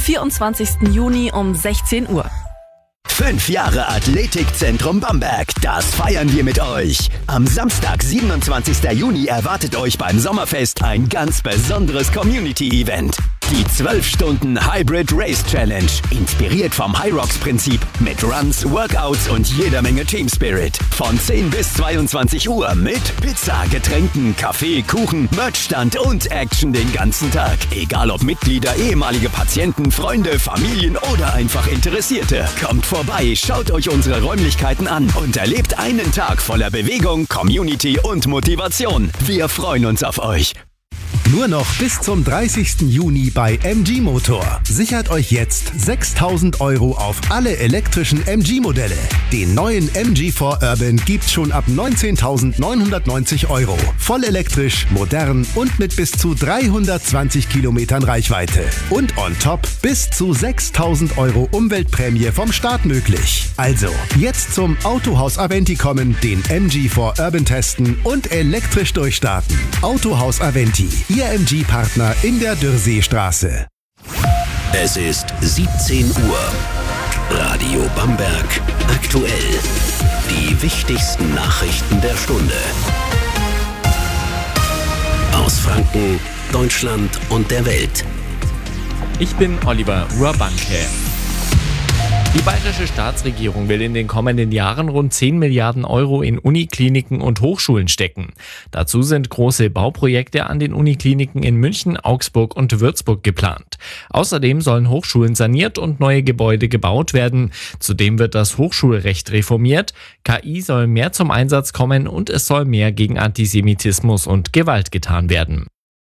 24. Juni um 16 Uhr. 5 Jahre Athletikzentrum Bamberg, das feiern wir mit euch. Am Samstag, 27. Juni erwartet euch beim Sommerfest ein ganz besonderes Community-Event. Die 12 Stunden Hybrid Race Challenge, inspiriert vom Hyrox-Prinzip mit Runs, Workouts und jeder Menge Team Spirit. Von 10 bis 22 Uhr mit Pizza, Getränken, Kaffee, Kuchen, Merchstand und Action den ganzen Tag. Egal ob Mitglieder, ehemalige Patienten, Freunde, Familien oder einfach Interessierte. Kommt vorbei, schaut euch unsere Räumlichkeiten an und erlebt einen Tag voller Bewegung, Community und Motivation. Wir freuen uns auf euch. Nur noch bis zum 30. Juni bei MG Motor. Sichert euch jetzt 6.000 € auf alle elektrischen MG-Modelle. Den neuen MG4 Urban gibt's schon ab 19.990 €. Voll elektrisch, modern und mit bis zu 320 Kilometern Reichweite. Und on top bis zu 6.000 € Umweltprämie vom Staat möglich. Also, jetzt zum Autohaus Aventi kommen, den MG4 Urban testen und elektrisch durchstarten. Autohaus Aventi, Ihr MG-Partner in der Dürrseestraße. Es ist 17 Uhr. Radio Bamberg aktuell. Die wichtigsten Nachrichten der Stunde. Aus Franken, Deutschland und der Welt. Ich bin Oliver Urbanke. Die bayerische Staatsregierung will in den kommenden Jahren rund 10 Milliarden € in Unikliniken und Hochschulen stecken. Dazu sind große Bauprojekte an den Unikliniken in München, Augsburg und Würzburg geplant. Außerdem sollen Hochschulen saniert und neue Gebäude gebaut werden. Zudem wird das Hochschulrecht reformiert. KI soll mehr zum Einsatz kommen und es soll mehr gegen Antisemitismus und Gewalt getan werden.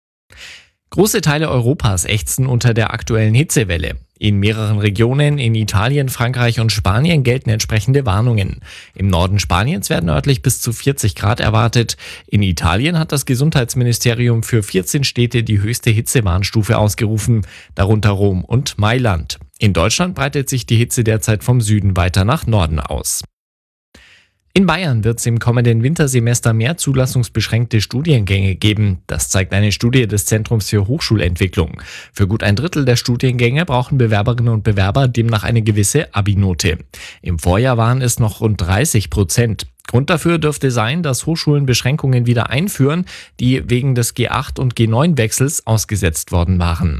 Große Teile Europas ächzen unter der aktuellen Hitzewelle. In mehreren Regionen in Italien, Frankreich und Spanien gelten entsprechende Warnungen. Im Norden Spaniens werden örtlich bis zu 40 Grad erwartet. In Italien hat das Gesundheitsministerium für 14 Städte die höchste Hitzewarnstufe ausgerufen, darunter Rom und Mailand. In Deutschland breitet sich die Hitze derzeit vom Süden weiter nach Norden aus. In Bayern wird es im kommenden Wintersemester mehr zulassungsbeschränkte Studiengänge geben. Das zeigt eine Studie des Zentrums für Hochschulentwicklung. Für gut ein Drittel der Studiengänge brauchen Bewerberinnen und Bewerber demnach eine gewisse Abi-Note. Im Vorjahr waren es noch rund 30%. Grund dafür dürfte sein, dass Hochschulen Beschränkungen wieder einführen, die wegen des G8- und G9-Wechsels ausgesetzt worden waren.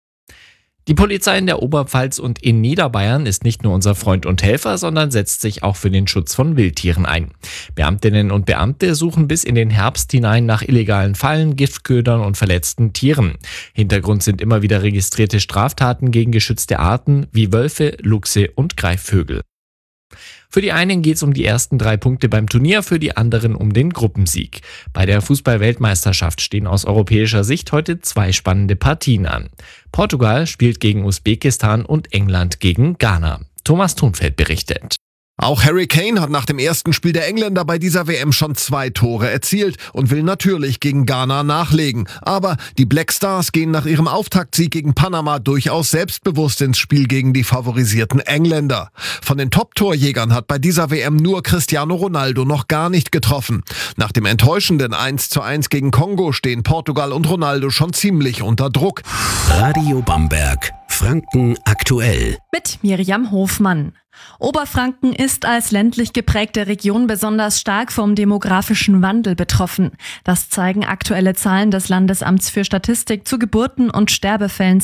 Die Polizei in der Oberpfalz und in Niederbayern ist nicht nur unser Freund und Helfer, sondern setzt sich auch für den Schutz von Wildtieren ein. Beamtinnen und Beamte suchen bis in den Herbst hinein nach illegalen Fallen, Giftködern und verletzten Tieren. Hintergrund sind immer wieder registrierte Straftaten gegen geschützte Arten wie Wölfe, Luchse und Greifvögel. Für die einen geht es um die ersten 3 Punkte beim Turnier, für die anderen um den Gruppensieg. Bei der Fußball-Weltmeisterschaft stehen aus europäischer Sicht heute 2 spannende Partien an. Portugal spielt gegen Usbekistan und England gegen Ghana. Thomas Thunfeld berichtet. Auch Harry Kane hat nach dem ersten Spiel der Engländer bei dieser WM schon 2 Tore erzielt und will natürlich gegen Ghana nachlegen. Aber die Black Stars gehen nach ihrem Auftaktsieg gegen Panama durchaus selbstbewusst ins Spiel gegen die favorisierten Engländer. Von den Top-Torjägern hat bei dieser WM nur Cristiano Ronaldo noch gar nicht getroffen. Nach dem enttäuschenden 1:1 gegen Kongo stehen Portugal und Ronaldo schon ziemlich unter Druck. Radio Bamberg, Franken aktuell. Mit Miriam Hofmann. Oberfranken ist als ländlich geprägte Region besonders stark vom demografischen Wandel betroffen. Das zeigen aktuelle Zahlen des Landesamts für Statistik zu Geburten und Sterbefällen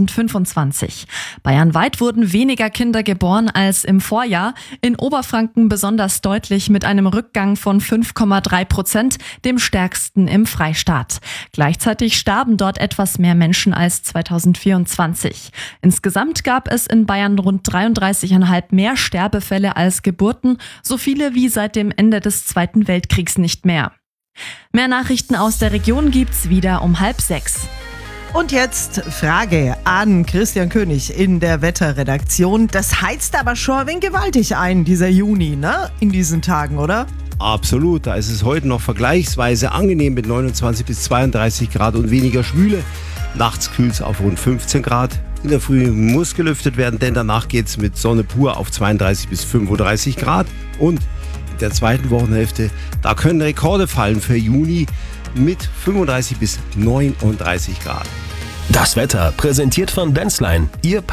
2025. Bayernweit wurden weniger Kinder geboren als im Vorjahr, in Oberfranken besonders deutlich mit einem Rückgang von 5,3%, dem stärksten im Freistaat. Gleichzeitig starben dort etwas mehr Menschen als 2024. Insgesamt gab es in Bayern rund 33,5 mehr Sterbefälle als Geburten, so viele wie seit dem Ende des Zweiten Weltkriegs nicht mehr. Mehr Nachrichten aus der Region gibt's wieder um 5:30. Und jetzt Frage an Christian König in der Wetterredaktion. Das heizt aber schon ein wenig gewaltig ein, dieser Juni, ne? In diesen Tagen, oder? Absolut, da ist es heute noch vergleichsweise angenehm mit 29 bis 32 Grad und weniger Schwüle. Nachts kühlt es auf rund 15 Grad. In der Früh muss gelüftet werden, denn danach geht es mit Sonne pur auf 32 bis 35 Grad. Und in der zweiten Wochenhälfte, da können Rekorde fallen für Juni mit 35 bis 39 Grad. Das Wetter präsentiert von Benzlein, Ihr